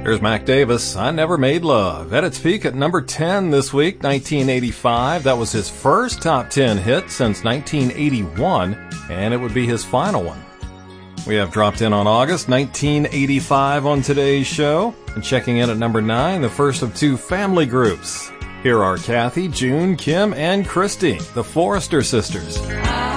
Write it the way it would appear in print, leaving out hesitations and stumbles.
Here's Mac Davis, I Never Made Love. At its peak at number 10 this week, 1985. That was his first top 10 hit since 1981, and it would be his final one. We have dropped in on August 1985 on today's show, and checking in at number 9, the first of two family groups. Here are Kathy, June, Kim, and Christy, the Forrester Sisters.